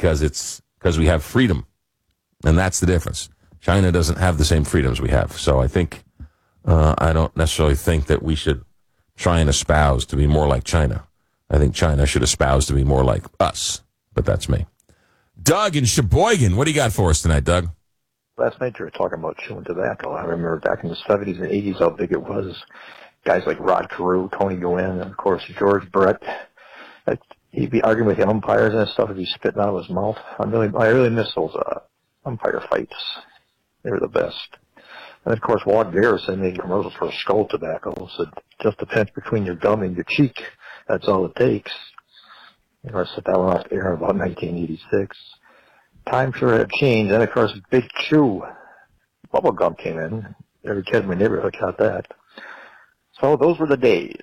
because we have freedom, and that's the difference. China doesn't have the same freedoms we have, so I think I don't necessarily think that we should try and espouse to be more like China. I think China should espouse to be more like us, but that's me. Doug in Sheboygan, what do you got for us tonight, Doug? Last night you were talking about chewing tobacco. I remember back in the 70s and 80s how big it was. Guys like Rod Carew, Tony Gwynn, and of course George Brett. He'd be arguing with the umpires and stuff as he's spitting out of his mouth. I really miss those umpire fights. They were the best. And of course Walt Garrison made commercials for Skull Tobacco. Said just a pinch between your gum and your cheek. That's all it takes. You know, I set that one off air in about 1986. Times sure have changed. And of course Big Chew bubble gum came in. Every kid in my neighborhood got that. So those were the days.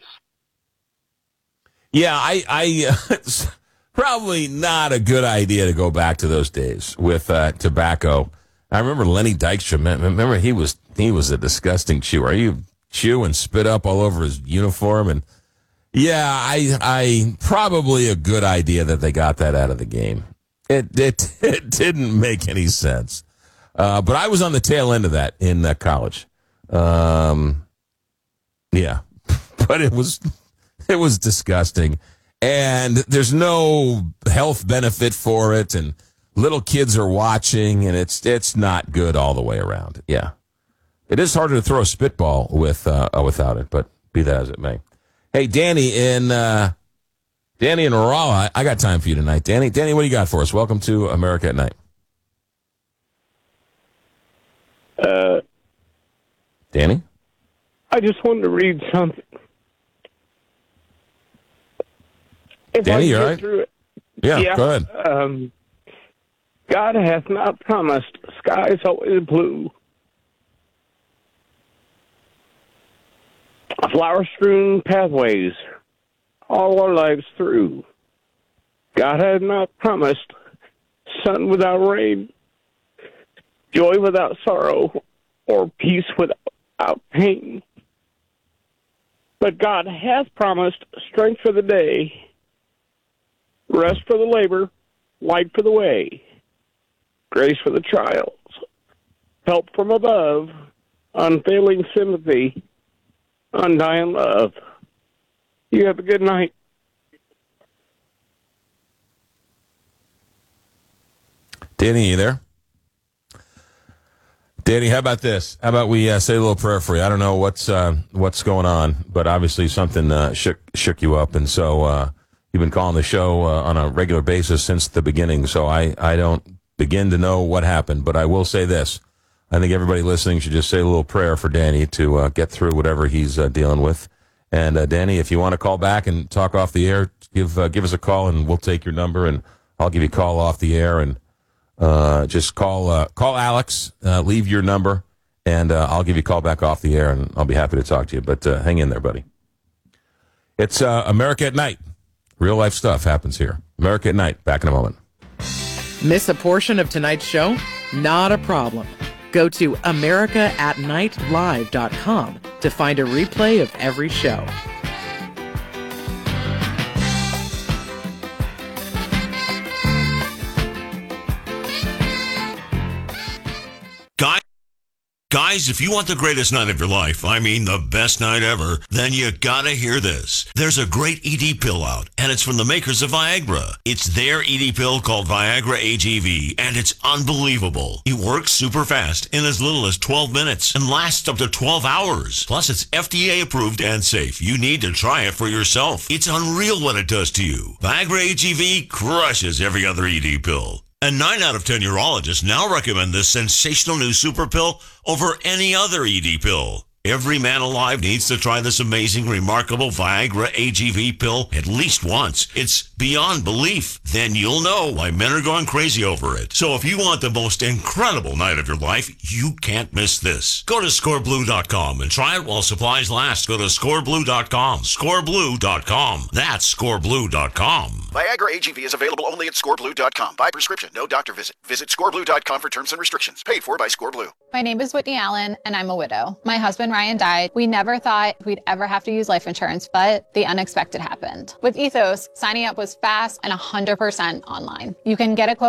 Yeah, it's probably not a good idea to go back to those days with tobacco. I remember Lenny Dykstra. Remember, he was a disgusting chewer. He chew and spit up all over his uniform. And yeah, I probably a good idea that they got that out of the game. It didn't make any sense. But I was on the tail end of that in college. Yeah, but it was disgusting, and there's no health benefit for it, and little kids are watching, and it's not good all the way around. Yeah, it is harder to throw a spitball without it, but be that as it may. Hey, Danny in Rolla, I got time for you tonight. Danny, what do you got for us? Welcome to America at Night. Danny? I just wanted to read something. Danny, you all right? Yeah, go ahead. God hath not promised skies always blue, flower-strewn pathways all our lives through. God hath not promised sun without rain, joy without sorrow, or peace without pain. But God has promised strength for the day, rest for the labor, light for the way, grace for the trials, help from above, unfailing sympathy, undying love. You have a good night. Danny, you there? Danny, how about this? How about we say a little prayer for you? I don't know what's going on, but obviously something shook you up, and so you've been calling the show on a regular basis since the beginning, so I don't begin to know what happened, but I will say this. I think everybody listening should just say a little prayer for Danny to get through whatever he's dealing with. And Danny, if you want to call back and talk off the air, give us a call, and we'll take your number, and I'll give you a call off the air, and just call Alex, leave your number, and I'll give you a call back off the air, and I'll be happy to talk to you. But hang in there, buddy. It's America at Night. Real life stuff happens here. America at Night. Back in a moment. Miss a portion of tonight's show? Not a problem. Go to AmericaAtNightLive.com to find a replay of every show. Guys, if you want the greatest night of your life, I mean the best night ever, then you gotta hear this. There's a great ED pill out, and it's from the makers of Viagra. It's their ED pill called Viagra AGV, and it's unbelievable. It works super fast in as little as 12 minutes and lasts up to 12 hours. Plus, it's FDA approved and safe. You need to try it for yourself. It's unreal what it does to you. Viagra AGV crushes every other ED pill. And 9 out of 10 urologists now recommend this sensational new super pill over any other ED pill. Every man alive needs to try this amazing, remarkable Viagra AGV pill at least once. It's beyond belief. Then you'll know why men are going crazy over it. So if you want the most incredible night of your life, you can't miss this. Go to scoreblue.com and try it while supplies last. Go to scoreblue.com. Scoreblue.com. That's scoreblue.com. Viagra AGV is available only at scoreblue.com. By prescription, no doctor visit. Visit scoreblue.com for terms and restrictions. Paid for by Scoreblue. My name is Whitney Allen, and I'm a widow. My husband, Ryan, died. We never thought we'd ever have to use life insurance, but the unexpected happened. With Ethos, signing up was fast and 100% online. You can get a quote